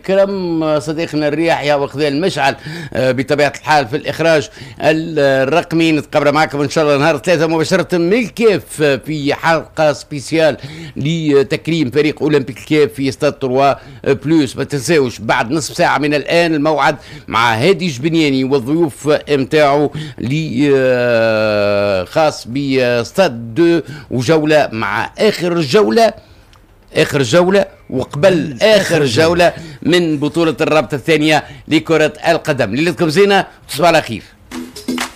الكرم صديقنا الرياحي وخذا المشعل بطبيعة الحال في الإخراج الرقمي. نتقابل معكم إن شاء الله نهار 3 مباشرة من الكيف في حلقة سبيسيال لتكريم فريق أولمبيك الكيف في استاد 3 بلوس. ما تنساوش بعد نصف ساعة من الآن الموعد مع هادي جبنياني والضيوف متاعو خاص باستاد 2 وجولة مع آخر جولة وقبل آخر جولة من بطولة الرابطة الثانية لكرة القدم. ليلتكم زينة وتصبحوا على خير.